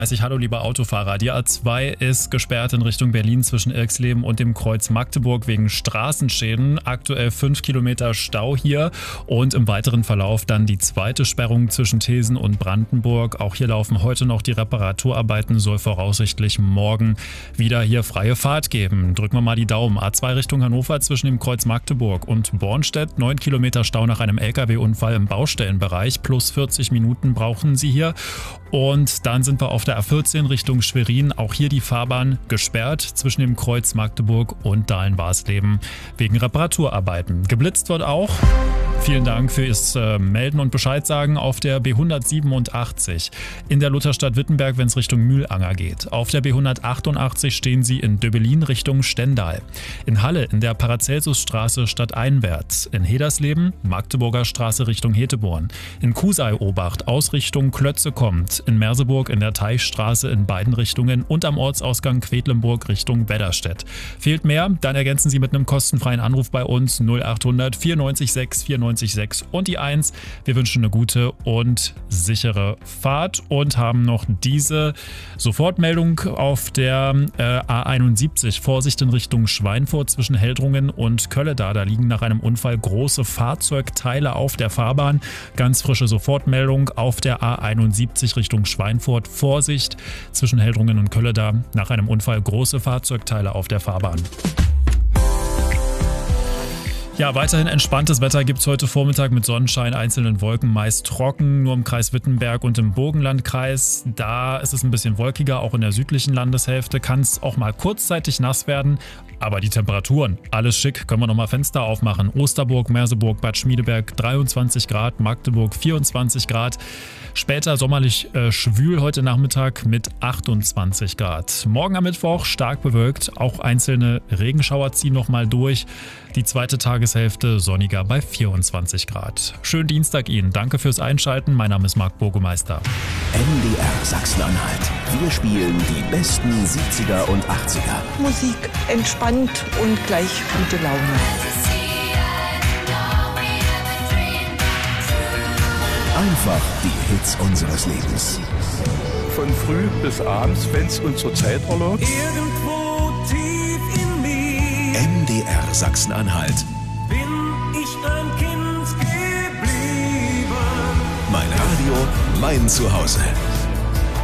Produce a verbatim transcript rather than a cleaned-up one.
Hallo lieber Autofahrer, die A zwei ist gesperrt in Richtung Berlin zwischen Irxleben und dem Kreuz Magdeburg wegen Straßenschäden. Aktuell fünf Kilometer Stau hier und im weiteren Verlauf dann die zweite Sperrung zwischen Thesen und Brandenburg. Auch hier laufen heute noch die Reparaturarbeiten, soll voraussichtlich morgen wieder hier freie Fahrt geben. Drücken wir mal die Daumen. A zwei Richtung Hannover zwischen dem Kreuz Magdeburg und Bornstedt. neun Kilometer Stau nach einem L K W-Unfall im Baustellenbereich. Plus vierzig Minuten brauchen Sie hier. Und dann sind wir auf der A vierzehn Richtung Schwerin. Auch hier die Fahrbahn gesperrt zwischen dem Kreuz Magdeburg und Dahlen-Warsleben wegen Reparaturarbeiten. Geblitzt wird auch. Vielen Dank fürs äh, Melden und Bescheid sagen auf der B hundertsiebenundachtzig in der Lutherstadt Wittenberg, wenn es Richtung Mühlanger geht. Auf der B hundertachtundachtzig stehen Sie in Döbelin Richtung Stendal. In Halle in der Paracelsusstraße stadteinwärts. In Hedersleben Magdeburger Straße Richtung Heteborn. In Kusei-Obacht aus Richtung Klötze kommt. In Merseburg in der Teichstraße in beiden Richtungen und am Ortsausgang Quedlinburg Richtung Wedderstedt. Fehlt mehr? Dann ergänzen Sie mit einem kostenfreien Anruf bei uns null achthundert vierundneunzig sechs vierundneunzig sechs und die eins. Wir wünschen eine gute und sichere Fahrt und haben noch diese Sofortmeldung auf der äh, A einundsiebzig. Vorsicht in Richtung Schweinfurt zwischen Heldrungen und Kölleda. Da liegen nach einem Unfall große Fahrzeugteile auf der Fahrbahn. Ganz frische Sofortmeldung auf der A einundsiebzig Richtung Schweinfurt. Vorsicht zwischen Heldrungen und Kölleda. Nach einem Unfall große Fahrzeugteile auf der Fahrbahn. Ja, weiterhin entspanntes Wetter gibt es heute Vormittag mit Sonnenschein, einzelnen Wolken, meist trocken, nur im Kreis Wittenberg und im Burgenlandkreis. Da ist es ein bisschen wolkiger, auch in der südlichen Landeshälfte kann es auch mal kurzzeitig nass werden. Aber die Temperaturen, alles schick, können wir nochmal Fenster aufmachen. Osterburg, Merseburg, Bad Schmiedeberg dreiundzwanzig Grad, Magdeburg vierundzwanzig Grad. Später sommerlich äh, schwül heute Nachmittag mit achtundzwanzig Grad. Morgen am Mittwoch stark bewölkt, auch einzelne Regenschauer ziehen nochmal durch. Die zweite Tageshälfte sonniger bei vierundzwanzig Grad. Schönen Dienstag Ihnen, danke fürs Einschalten. Mein Name ist Marc Burgemeister. M D R Sachsen-Anhalt. Wir spielen die besten siebziger und achtziger. Musik entspannt und gleich gute Laune. Einfach die Hits unseres Lebens. Von früh bis abends, wenn es uns zur Zeit erlaubt. Irgendwo tief in mir M D R Sachsen-Anhalt. bin ich ein Kind geblieben. Mein Radio, mein Zuhause.